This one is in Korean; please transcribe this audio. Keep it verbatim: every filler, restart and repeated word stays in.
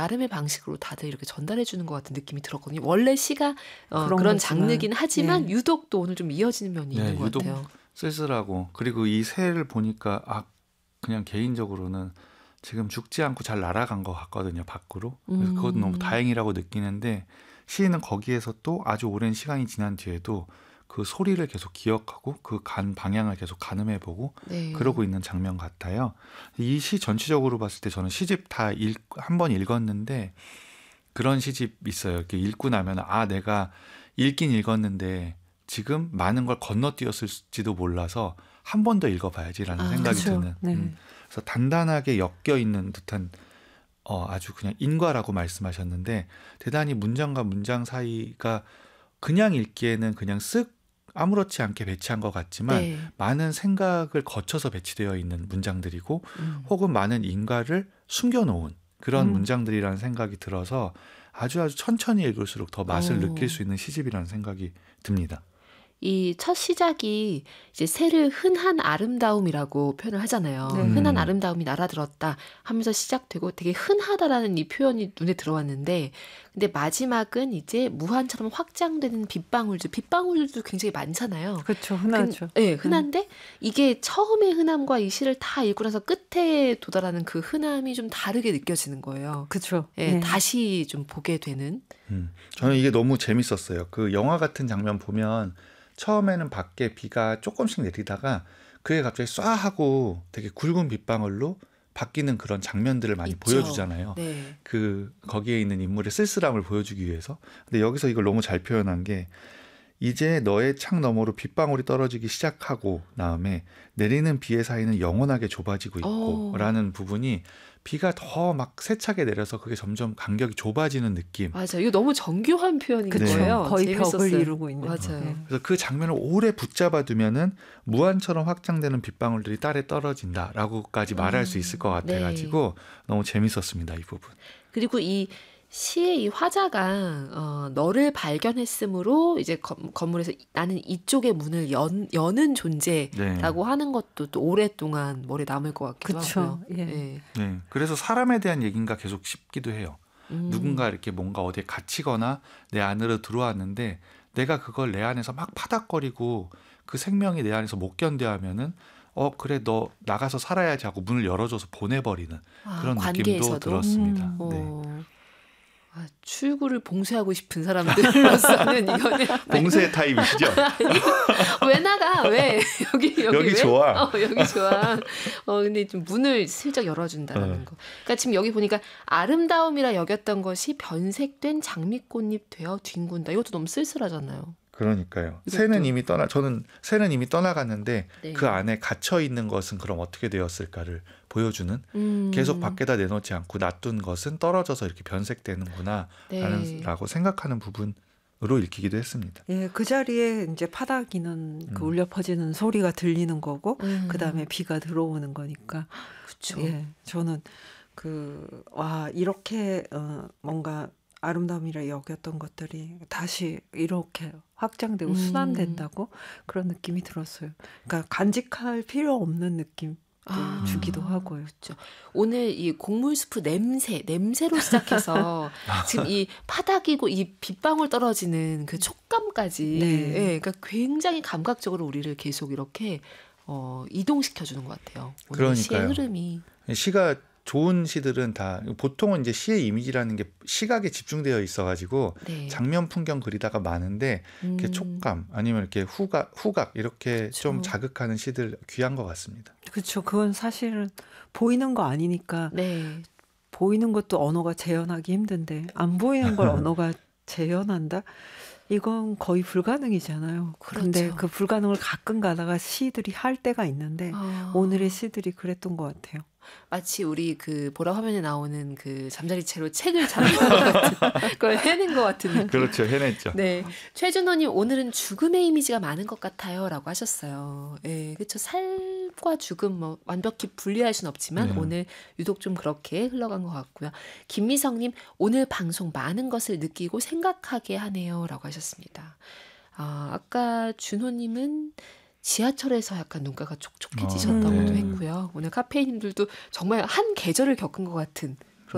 나름의 방식으로 다들 이렇게 전달해 주는 것 같은 느낌이 들었거든요. 원래 시가 어, 그런 그런 거지만, 장르긴 하지만 네. 유독 또 오늘 좀 이어지는 면이 네, 있는 것 유독 같아요. 쓸쓸하고 그리고 이 새를 보니까 아 그냥 개인적으로는 지금 죽지 않고 잘 날아간 것 같거든요, 밖으로. 그래서 그것도 너무 음. 다행이라고 느끼는데 시인은 거기에서 또 아주 오랜 시간이 지난 뒤에도 그 소리를 계속 기억하고 그 간 방향을 계속 가늠해보고 네. 그러고 있는 장면 같아요. 이 시 전체적으로 봤을 때 저는 시집 다 한 번 읽었는데 그런 시집 있어요. 이렇게 읽고 나면 아 내가 읽긴 읽었는데 지금 많은 걸 건너뛰었을지도 몰라서 한 번 더 읽어봐야지라는 아, 생각이 그렇죠. 드는. 네. 음. 그래서 단단하게 엮여 있는 듯한 어, 아주 그냥 인과라고 말씀하셨는데 대단히 문장과 문장 사이가 그냥 읽기에는 그냥 쓱 아무렇지 않게 배치한 것 같지만 네. 많은 생각을 거쳐서 배치되어 있는 문장들이고 음. 혹은 많은 인과를 숨겨놓은 그런 음. 문장들이라는 생각이 들어서 아주 아주 천천히 읽을수록 더 맛을 어. 느낄 수 있는 시집이라는 생각이 듭니다. 이 첫 시작이 이제 새를 흔한 아름다움이라고 표현을 하잖아요. 네. 흔한 음. 아름다움이 날아들었다 하면서 시작되고 되게 흔하다라는 이 표현이 눈에 들어왔는데 근데 마지막은 이제 무한처럼 확장되는 빗방울들. 빗방울들도 굉장히 많잖아요. 그렇죠. 흔하죠. 근, 네, 흔한데 이게 처음의 흔함과 이 시를 다 읽고 나서 끝에 도달하는 그 흔함이 좀 다르게 느껴지는 거예요. 그렇죠. 예, 네. 다시 좀 보게 되는. 음. 저는 이게 너무 재밌었어요. 그 영화 같은 장면 보면 처음에는 밖에 비가 조금씩 내리다가 그게 갑자기 쏴 하고 되게 굵은 빗방울로 바뀌는 그런 장면들을 많이 있죠. 보여주잖아요. 네. 그 거기에 있는 인물의 쓸쓸함을 보여주기 위해서. 근데 여기서 이걸 너무 잘 표현한 게 이제 너의 창 너머로 빗방울이 떨어지기 시작하고 다음에 내리는 비의 사이는 영원하게 좁아지고 있고 오. 라는 부분이 비가 더 막 세차게 내려서 그게 점점 간격이 좁아지는 느낌. 맞아요. 이거 너무 정교한 표현인 그쵸. 거예요. 거의 재밌었어요. 벽을 이루고 있는. 맞아요. 네. 그래서 그 장면을 오래 붙잡아 두면은 무한처럼 확장되는 빗방울들이 딸에 떨어진다라고까지 말할 수 있을 것 같아가지고 너무 재밌었습니다, 이 부분. 그리고 이 시의 이 화자가 어, 너를 발견했으므로 이제 건, 건물에서 나는 이쪽의 문을 연, 여는 존재라고 네. 하는 것도 또 오랫동안 머리에 남을 것 같기도 그쵸. 하고요. 예. 네. 네, 그래서 사람에 대한 얘기인가 계속 싶기도 해요. 음. 누군가 이렇게 뭔가 어디에 갇히거나 내 안으로 들어왔는데 내가 그걸 내 안에서 막 파닥거리고 그 생명이 내 안에서 못 견뎌 하면은 어 그래 너 나가서 살아야지 하고 문을 열어줘서 보내버리는 아, 그런 느낌도 관계에서도? 들었습니다. 음. 네. 어. 아, 출구를 봉쇄하고 싶은 사람들로서는 이거는 봉쇄 타입이시죠? 왜 나가? 왜? 여기 여기, 여기 왜? 좋아. 어, 여기 좋아. 어, 근데 좀 문을 슬쩍 열어준다는 어. 거. 그러니까 지금 여기 보니까 아름다움이라 여겼던 것이 변색된 장미꽃잎 되어 뒹군다. 이것도 너무 쓸쓸하잖아요. 그러니까요. 이것도. 새는 이미 떠나 저는 새는 이미 떠나갔는데 네. 그 안에 갇혀 있는 것은 그럼 어떻게 되었을까를 보여주는 음. 계속 밖에다 내놓지 않고 놔둔 것은 떨어져서 이렇게 변색되는구나 네. 라는 라고 생각하는 부분으로 읽히기도 했습니다. 예, 그 자리에 이제 파닥이는 그 음. 울려 퍼지는 소리가 들리는 거고, 음. 그 다음에 비가 들어오는 거니까. 그쵸. 예, 저는 그, 와, 이렇게 어, 뭔가 아름다움이라 여겼던 것들이 다시 이렇게 확장되고 음. 순환된다고 그런 느낌이 들었어요. 그러니까 간직할 필요 없는 느낌. 아. 주기도 하고요. 그렇죠. 오늘 이 곡물수프 냄새, 냄새로 시작해서 지금 이 파닥이고 이 빗방울 떨어지는 그 촉감까지, 네. 예, 그러니까 굉장히 감각적으로 우리를 계속 이렇게 어, 이동시켜 주는 것 같아요. 오늘 시의 그러니까요. 흐름이. 시가 좋은 시들은 다 보통은 이제 시의 이미지라는 게 시각에 집중되어 있어가지고 네. 장면 풍경 그리다가 많은데 이렇게 음. 촉감 아니면 이렇게 후각 후각 이렇게 그쵸. 좀 자극하는 시들 귀한 것 같습니다. 그렇죠. 그건 사실은 보이는 거 아니니까 네. 보이는 것도 언어가 재현하기 힘든데 안 보이는 걸 언어가 재현한다? 이건 거의 불가능이잖아요. 그런데 그렇죠. 그 불가능을 가끔 가다가 시들이 할 때가 있는데 아. 오늘의 시들이 그랬던 것 같아요. 마치 우리 그 보라 화면에 나오는 그 잠자리채로 책을 잡는 것 같은 그걸 해낸 것 같은 느낌. 그렇죠, 해냈죠. 네, 최준호님 오늘은 죽음의 이미지가 많은 것 같아요라고 하셨어요. 예, 그렇죠. 삶과 죽음 뭐 완벽히 분리할 수는 없지만 네. 오늘 유독 좀 그렇게 흘러간 것 같고요. 김미성님 오늘 방송 많은 것을 느끼고 생각하게 하네요라고 하셨습니다. 아, 아까 준호님은 지하철에서 약간 눈가가 촉촉해지셨다고도 아, 네. 했고요. 오늘 카페인님들도 정말 한 계절을 겪은 것 같은